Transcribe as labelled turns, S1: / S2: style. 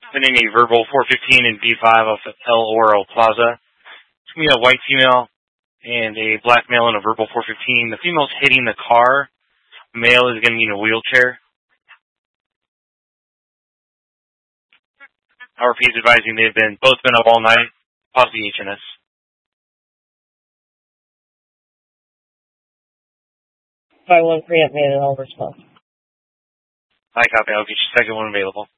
S1: Sending a verbal 415 in B5 off of El Oro Plaza. It's going to be a white female and a black male in a verbal 415. The female's hitting the car. Male is going to be in a wheelchair. RP is advising they've both been up all night, possibly HNS.
S2: By one preempted and all response.
S1: I copy. I'll get your second one available.